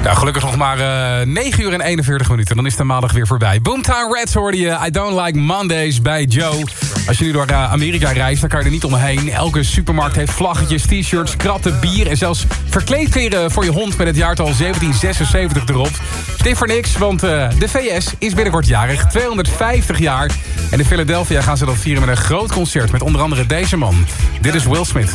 Nou, gelukkig nog maar 9 uur en 41 minuten. Dan is de maandag weer voorbij. Boomtown Rats hoorde je. I Don't Like Mondays bij Joe. Als je nu door Amerika reist, dan kan je er niet omheen. Elke supermarkt heeft vlaggetjes, t-shirts, kratten, bier... en zelfs verkleedkleren voor je hond met het jaartal 1776 erop. Het is voor niks, want de VS is binnenkort jarig. 250 jaar. En in Philadelphia gaan ze dat vieren met een groot concert... met onder andere deze man. Dit is Will Smith.